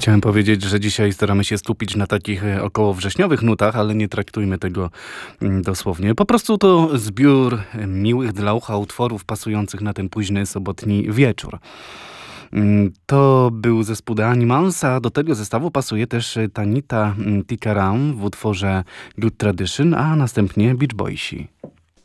Chciałem powiedzieć, że dzisiaj staramy się skupić na takich około wrześniowych nutach, ale nie traktujmy tego dosłownie. Po prostu to zbiór miłych dla ucha utworów pasujących na ten późny sobotni wieczór. To był zespół The Animals, a do tego zestawu pasuje też Tanita Tikaram w utworze Good Tradition, a następnie Beach Boysi.